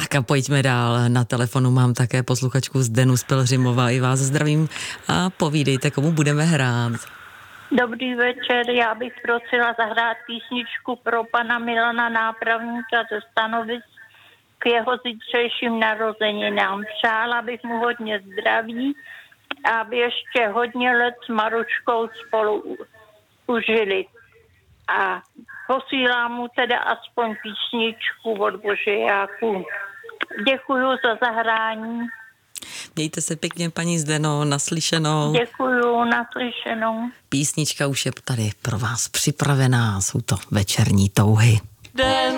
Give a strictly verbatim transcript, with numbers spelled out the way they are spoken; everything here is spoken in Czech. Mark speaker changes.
Speaker 1: Tak a pojďme dál. Na telefonu mám také posluchačku Zdenu z Pelhřimova. I vás zdravím a povídejte, komu budeme hrát.
Speaker 2: Dobrý večer, já bych prosila zahrát písničku pro pana Milana Nápravníka ze Stanovic k jeho zítřejším narozeninám. Přála bych mu hodně zdraví a aby ještě hodně let s Maruškou spolu užili. A posílám mu teda aspoň písničku od Božejáků. Děkuju za zahrání.
Speaker 1: Mějte se pěkně, paní Zdeno, naslyšenou.
Speaker 2: Děkuju, naslyšenou.
Speaker 1: Písnička už je tady pro vás připravená, jsou to Večerní touhy.
Speaker 3: Den